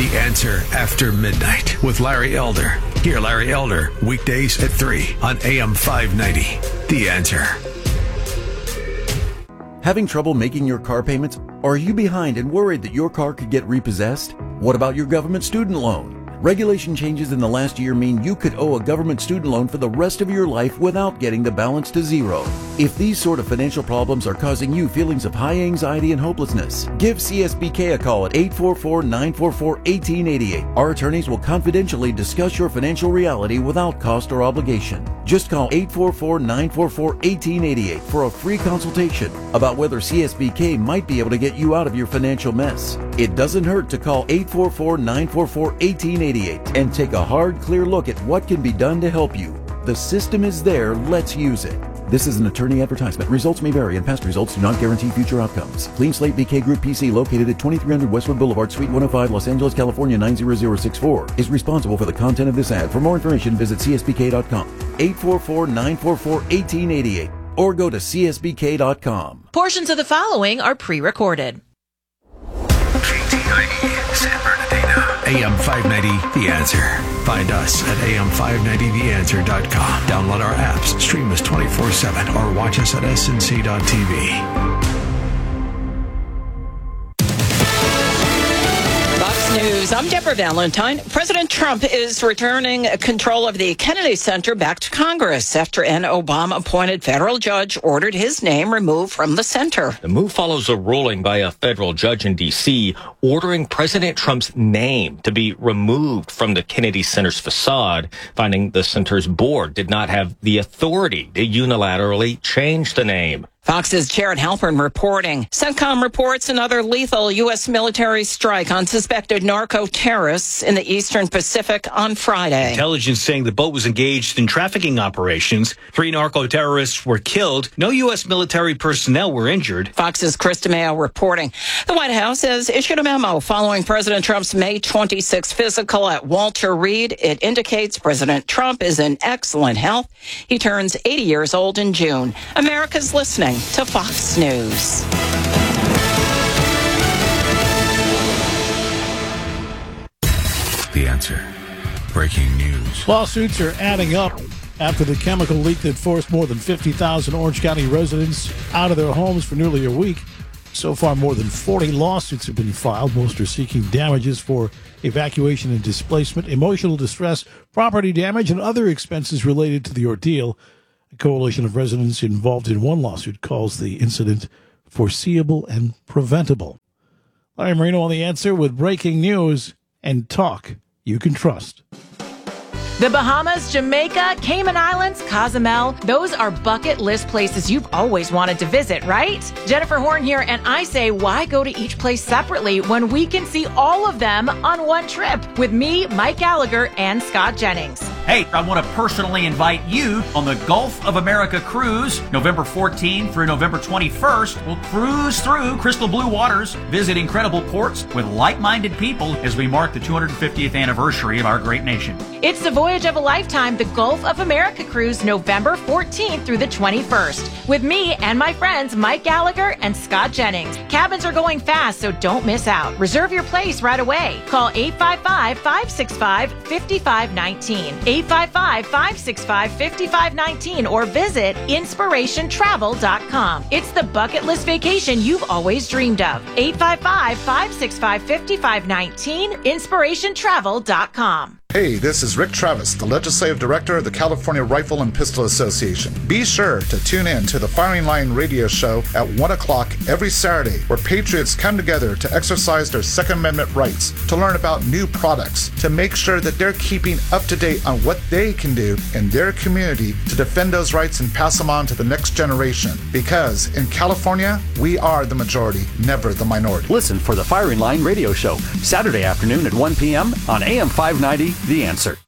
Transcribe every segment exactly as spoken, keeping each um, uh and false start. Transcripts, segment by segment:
The Answer After Midnight with Larry Elder. Hear Larry Elder weekdays at three on A M five ninety. The Answer. Having trouble making your car payments? Or are you behind and worried that your car could get repossessed? What about your government student loan? Regulation changes in the last year mean you could owe a government student loan for the rest of your life without getting the balance to zero. If these sort of financial problems are causing you feelings of high anxiety and hopelessness, give C S B K a call at eight four four, nine four four, one eight eight eight. Our attorneys will confidentially discuss your financial reality without cost or obligation. Just call eight four four, nine four four, one eight eight eight for a free consultation about whether C S B K might be able to get you out of your financial mess. It doesn't hurt to call eight four four, nine four four, one eight eight eight and take a hard, clear look at what can be done to help you. The system is there. Let's use it. This is an attorney advertisement. Results may vary, and past results do not guarantee future outcomes. Clean Slate B K Group P C, located at twenty-three hundred Westwood Boulevard, Suite one oh five, Los Angeles, California nine zero zero six four, is responsible for the content of this ad. For more information, visit C S B K dot com, eight four four, nine four four, one eight eight eight, or go to C S B K dot com. Portions of the following are pre-recorded. K T I E, San Bernardino. A M five ninety, The Answer. Find us at A M five ninety the answer dot com. Download our apps, stream us twenty-four seven, or watch us at S N C dot T V. News. I'm Deborah Valentine. President Trump is returning control of the Kennedy Center back to Congress after an Obama-appointed federal judge ordered his name removed from the center. The move follows a ruling by a federal judge in D C ordering President Trump's name to be removed from the Kennedy Center's facade, finding the center's board did not have the authority to unilaterally change the name. Fox's Jared Halpern reporting. CENTCOM reports another lethal U S military strike on suspected narco-terrorists in the Eastern Pacific on Friday. Intelligence saying the boat was engaged in trafficking operations. Three narco-terrorists were killed. No U S military personnel were injured. Fox's Chris DeMeo reporting. The White House has issued a memo following President Trump's May twenty-sixth physical at Walter Reed. It indicates President Trump is in excellent health. He turns eighty years old in June. America's listening to Fox News. The Answer. Breaking news. Lawsuits are adding up after the chemical leak that forced more than fifty thousand Orange County residents out of their homes for nearly a week. So far, more than forty lawsuits have been filed. Most are seeking damages for evacuation and displacement, emotional distress, property damage, and other expenses related to the ordeal. A coalition of residents involved in one lawsuit calls the incident foreseeable and preventable. Larry Marino on The Answer with breaking news and talk you can trust. The Bahamas, Jamaica, Cayman Islands, Cozumel, those are bucket list places you've always wanted to visit, right? Jennifer Horn here, and I say, why go to each place separately when we can see all of them on one trip with me, Mike Gallagher, and Scott Jennings? Hey, I want to personally invite you on the Gulf of America cruise, November fourteenth through November twenty-first. We'll cruise through crystal blue waters, visit incredible ports with like-minded people as we mark the two hundred fiftieth anniversary of our great nation. It's the voyage of a lifetime, the Gulf of America cruise, November fourteenth through the twenty-first, with me and my friends Mike Gallagher and Scott Jennings. Cabins are going fast, so don't miss out. Reserve your place right away. Call eight five five, five six five, five five one nine, eight five five, five six five, five five one nine, or visit inspiration travel dot com. It's the bucket list vacation you've always dreamed of. eight five five, five six five, five five one nine, inspiration travel dot com. Hey, this is Rick Travis, the Legislative Director of the California Rifle and Pistol Association. Be sure to tune in to the Firing Line radio show at one o'clock every Saturday, where patriots come together to exercise their Second Amendment rights, to learn about new products, to make sure that they're keeping up to date on what they can do in their community to defend those rights and pass them on to the next generation. Because in California, we are the majority, never the minority. Listen for the Firing Line radio show, Saturday afternoon at one p.m. on A M five ninety, The Answer.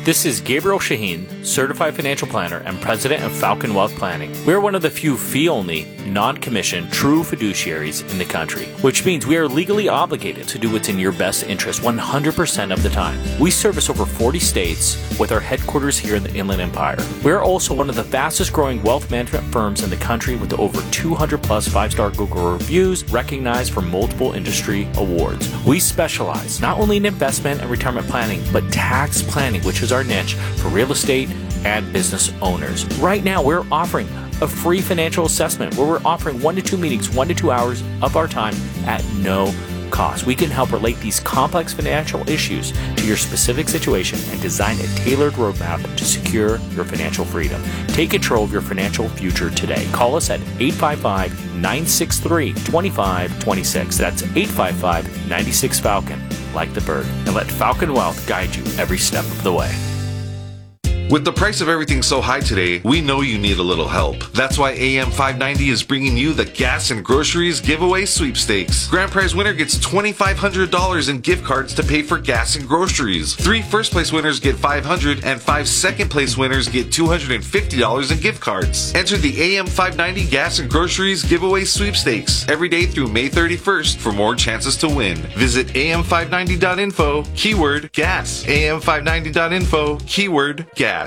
This is Gabriel Shaheen, Certified Financial Planner and President of Falcon Wealth Planning. We are one of the few fee-only, non-commissioned, true fiduciaries in the country, which means we are legally obligated to do what's in your best interest one hundred percent of the time. We service over forty states with our headquarters here in the Inland Empire. We are also one of the fastest growing wealth management firms in the country with over two hundred plus five-star Google reviews recognized for multiple industry awards. We specialize not only in investment and retirement planning, but tax planning, which is our niche for real estate and business owners. Right now, we're offering a free financial assessment where we're offering one to two meetings, one to two hours of our time at no cost. We can help relate these complex financial issues to your specific situation and design a tailored roadmap to secure your financial freedom. Take control of your financial future today. Call us at eight five five, nine six three, two five two six. That's eight five five, nine six Falcon, like the bird. And let Falcon Wealth guide you every step of the way. With the price of everything so high today, we know you need a little help. That's why A M five ninety is bringing you the Gas and Groceries Giveaway Sweepstakes. Grand prize winner gets two thousand five hundred dollars in gift cards to pay for gas and groceries. Three first place winners get five hundred dollars and five second place winners get two hundred fifty dollars in gift cards. Enter the A M five ninety Gas and Groceries Giveaway Sweepstakes every day through May thirty-first for more chances to win. Visit A M five ninety dot info, keyword gas. A M five ninety dot info, keyword gas.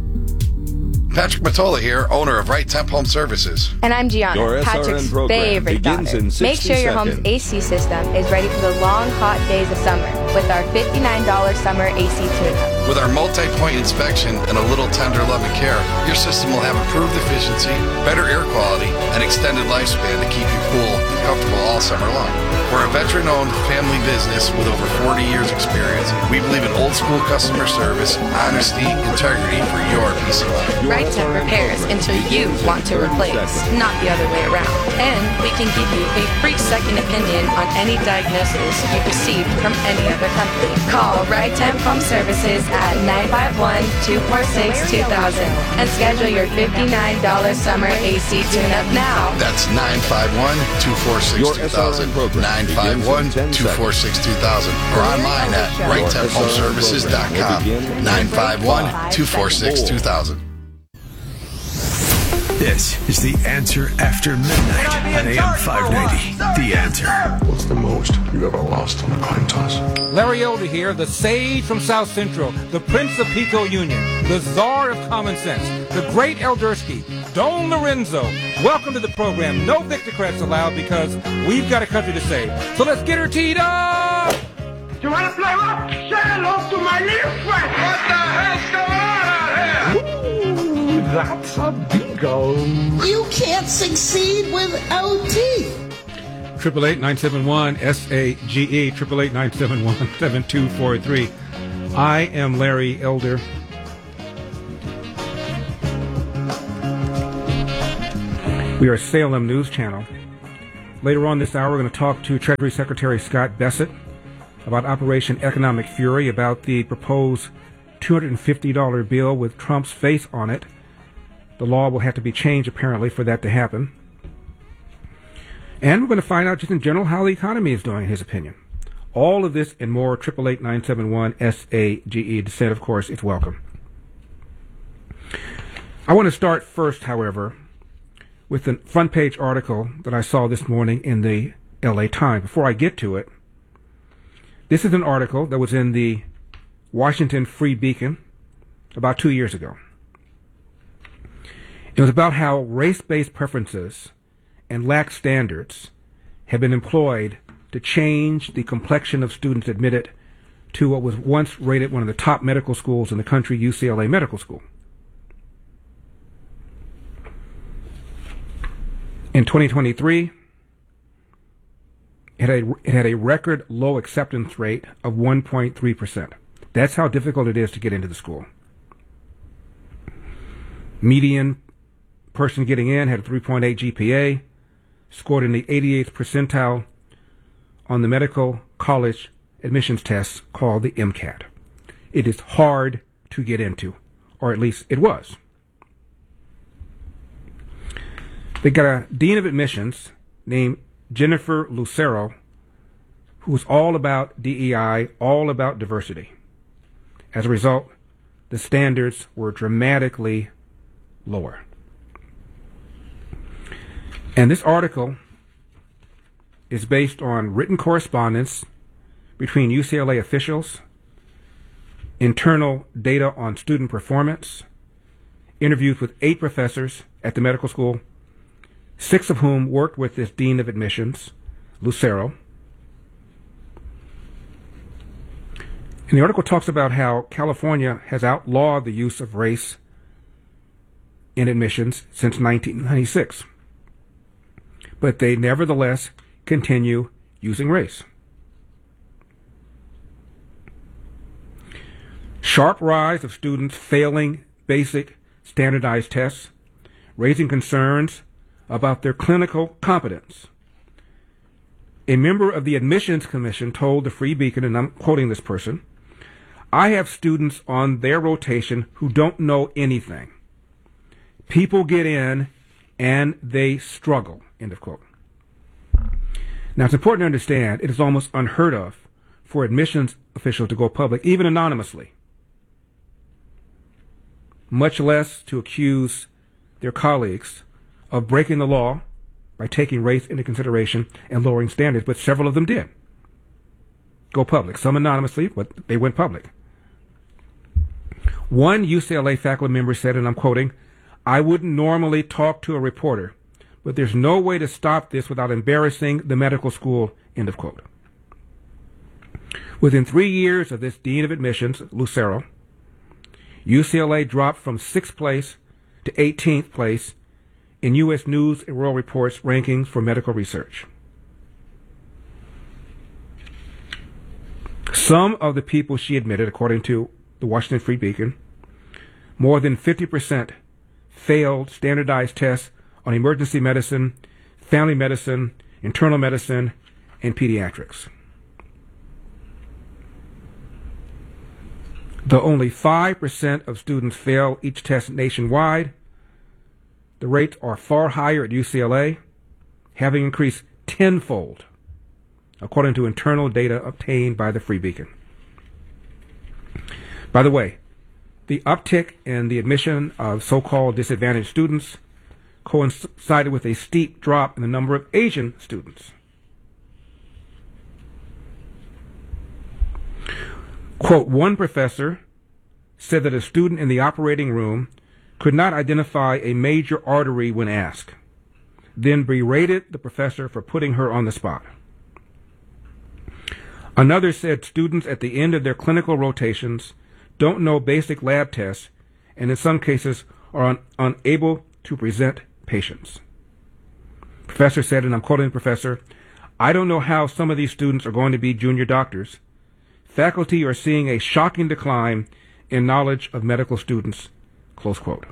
Patrick Matola here, owner of Right Temp Home Services. And I'm Gianna, Patrick's favorite daughter. Make sure your home's A C system is ready for the long, hot days of summer with our fifty-nine dollars summer A C tune-up. With our multi-point inspection and a little tender love and care, your system will have improved efficiency, better air quality, and extended lifespan to keep you cool and comfortable all summer long. We're a veteran-owned family business with over forty years experience. We believe in old-school customer service, honesty, integrity for your peace of mind. Right Temp repairs until you want to replace, not the other way around. And we can give you a free second opinion on any diagnosis you've received from any other company. Call Right Temp Home Services at nine five one, two four six, two thousand and schedule your fifty-nine dollars summer A C tune-up now. That's nine five one, two four six, two thousand, nine five one, two four six, two thousand, or online at right temp home services dot com, nine five one, two four six, two thousand. This is The Answer After Midnight on A M five ninety. The Answer. What's the most you ever lost on a coin toss? Larry Elder here, the sage from South Central, the Prince of Pico Union, the czar of common sense, the great Eldersky, Don Lorenzo. Welcome to the program. No Victocrats allowed because we've got a country to save. So let's get her teed up! You want to play rock? Say hello to my little friend. What the hell's going on out here? Ooh, that's a bingo. You can't succeed without teeth. Triple eight nine seven one S A G E. Triple eight nine seven one seven two four three. I am Larry Elder. We are Salem News Channel. Later on this hour, we're going to talk to Treasury Secretary Scott Bessent about Operation Economic Fury, about the proposed two hundred fifty dollars bill with Trump's face on it. The law will have to be changed, apparently, for that to happen. And we're going to find out just in general how the economy is doing, in his opinion. All of this and more, triple eight nine seven one S A G E. Dissent, of course, it's welcome. I want to start first, however, with the front page article that I saw this morning in the L A Times. Before I get to it, this is an article that was in the Washington Free Beacon about two years ago. It was about how race-based preferences and lax standards have been employed to change the complexion of students admitted to what was once rated one of the top medical schools in the country, U C L A Medical School. In twenty twenty-three, it had, a, it had a record low acceptance rate of one point three percent. That's how difficult it is to get into the school. Median person getting in had a three point eight G P A, scored in the eighty-eighth percentile on the medical college admissions test called the MCAT. It is hard to get into, or at least it was. They got a dean of admissions named Jennifer Lucero, who's all about D E I, all about diversity. As a result, the standards were dramatically lower. And this article is based on written correspondence between U C L A officials, internal data on student performance, interviews with eight professors at the medical school, six of whom worked with this dean of admissions, Lucero. And the article talks about how California has outlawed the use of race in admissions since nineteen ninety-six. But they nevertheless continue using race. Sharp rise of students failing basic standardized tests, raising concerns about their clinical competence. A member of the admissions commission told the Free Beacon, and I'm quoting this person, "I have students on their rotation who don't know anything. People get in and they struggle," end of quote. Now, it's important to understand it is almost unheard of for admissions officials to go public, even anonymously, much less to accuse their colleagues of breaking the law by taking race into consideration and lowering standards, but several of them did go public, some anonymously, but they went public. One U C L A faculty member said, and I'm quoting, "I wouldn't normally talk to a reporter, but there's no way to stop this without embarrassing the medical school," end of quote. Within three years of this dean of admissions, Lucero, U C L A dropped from sixth place to eighteenth place in U S News and World Report's rankings for medical research. Some of the people she admitted, according to the Washington Free Beacon, more than fifty percent failed standardized tests on emergency medicine, family medicine, internal medicine, and pediatrics. Though only five percent of students fail each test nationwide, the rates are far higher at U C L A, having increased tenfold, according to internal data obtained by the Free Beacon. By the way, the uptick in the admission of so-called disadvantaged students coincided with a steep drop in the number of Asian students. Quote, one professor said that a student in the operating room could not identify a major artery when asked, then berated the professor for putting her on the spot. Another said students at the end of their clinical rotations don't know basic lab tests and in some cases are un- unable to present patients. Professor said, and I'm quoting the professor, "I don't know how some of these students are going to be junior doctors. Faculty are seeing a shocking decline in knowledge of medical students," close quote.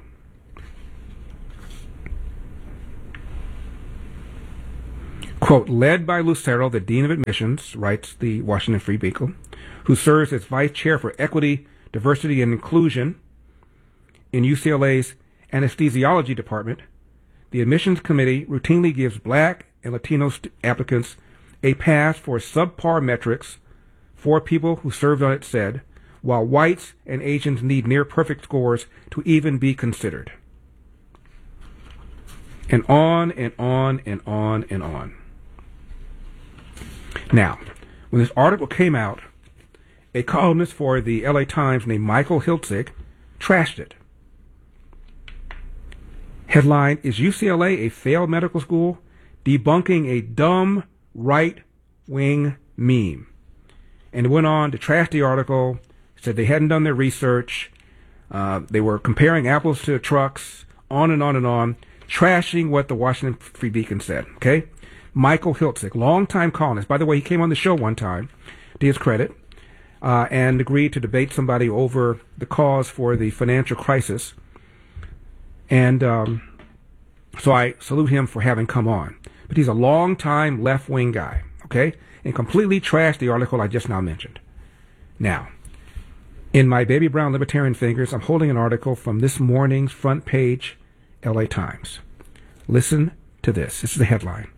Quote, led by Lucero, the dean of admissions, writes the Washington Free Beacon, who serves as vice chair for equity, diversity, and inclusion in U C L A's anesthesiology department, the admissions committee routinely gives black and Latino st- applicants a pass for subpar metrics for people who served on it said, while whites and Asians need near perfect scores to even be considered. And on and on and on and on. Now, when this article came out, a columnist for the L A Times named Michael Hiltzik trashed it. Headline, is U C L A a failed medical school? Debunking a dumb right-wing meme. And it went on to trash the article, said they hadn't done their research, uh, they were comparing apples to trucks, on and on and on, trashing what the Washington Free Beacon said, okay? Michael Hiltzik, longtime columnist. By the way, he came on the show one time, to his credit, uh, and agreed to debate somebody over the cause for the financial crisis. And um, so I salute him for having come on. But he's a long-time left-wing guy, okay? And completely trashed the article I just now mentioned. Now, in my baby brown libertarian fingers, I'm holding an article from this morning's front page L A Times. Listen to this. This is the headline.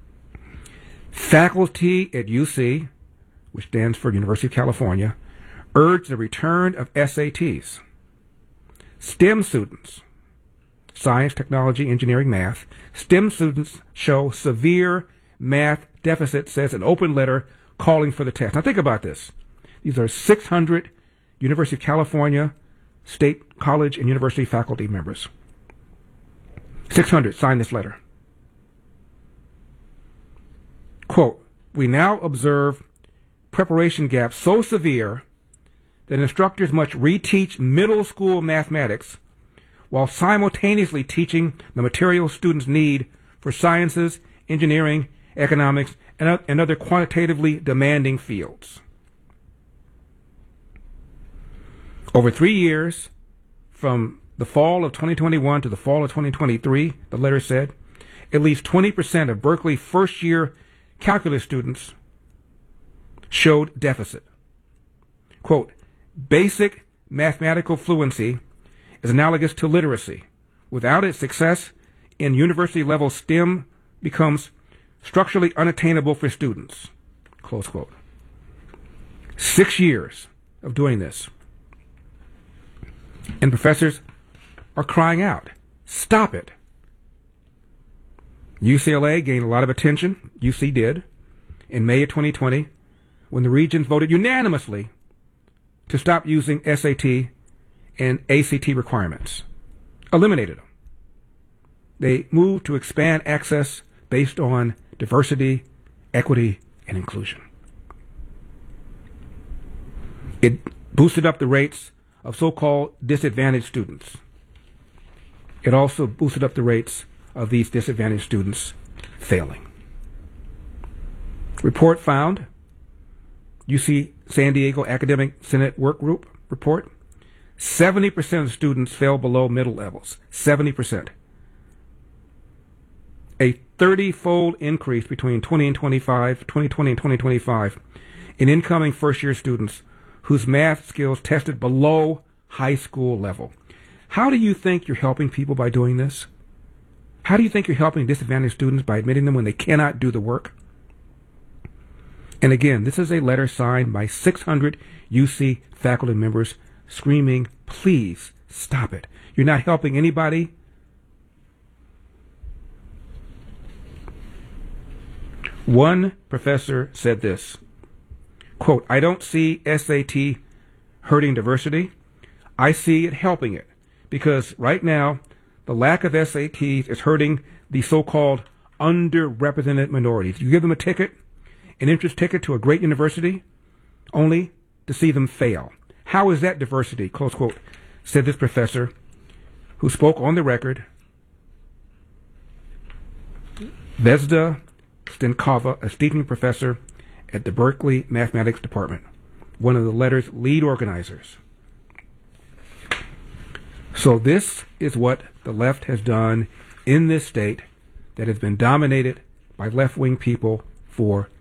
Faculty at U C, which stands for University of California, urged the return of S A Ts. STEM students, science, technology, engineering, math, STEM students show severe math deficit, says an open letter calling for the test. Now think about this. These are six hundred University of California State College and University faculty members. six hundred signed this letter. Quote, we now observe preparation gaps so severe that instructors must reteach middle school mathematics while simultaneously teaching the materials students need for sciences, engineering, economics, and, and other quantitatively demanding fields. Over three years, from the fall of twenty twenty-one to the fall of twenty twenty-three, the letter said, at least twenty percent of Berkeley first-year calculus students showed deficit. Quote, basic mathematical fluency is analogous to literacy. Without it, success in university-level STEM becomes structurally unattainable for students. Close quote. Six years of doing this. And professors are crying out, stop it. U C L A gained a lot of attention, U C did, in May of twenty twenty, when the regions voted unanimously to stop using S A T and A C T requirements. Eliminated them. They moved to expand access based on diversity, equity, and inclusion. It boosted up the rates of so-called disadvantaged students. It also boosted up the rates of these disadvantaged students failing. Report found, U C San Diego Academic Senate Work Group report, seventy percent of students fell below middle levels. seventy percent. A thirty-fold increase between twenty and twenty-five, twenty twenty and twenty twenty-five in incoming first-year students whose math skills tested below high school level. How do you think you're helping people by doing this? How do you think you're helping disadvantaged students by admitting them when they cannot do the work? And again, this is a letter signed by six hundred U C faculty members screaming, please stop it. You're not helping anybody. One professor said this, quote, I don't see S A T hurting diversity. I see it helping it because right now the lack of S A Ts is hurting the so-called underrepresented minorities. You give them a ticket, an entrance ticket to a great university, only to see them fail. How is that diversity? Close quote, said this professor who spoke on the record, Vesda Stenkova, a teaching professor at the Berkeley Mathematics Department, one of the letter's lead organizers. So this is what the left has done in this state that has been dominated by left-wing people for